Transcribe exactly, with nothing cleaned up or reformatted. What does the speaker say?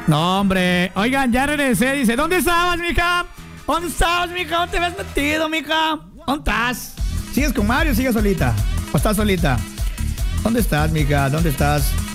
No, hombre. Oigan, ya regresé. Dice, ¿dónde estabas, mija? ¿Dónde estabas, mija? ¿Dónde te habías metido, mija? ¿Dónde estás? ¿Sigues con Mario o sigues solita? ¿O estás solita? ¿Dónde estás, mija? ¿Dónde estás?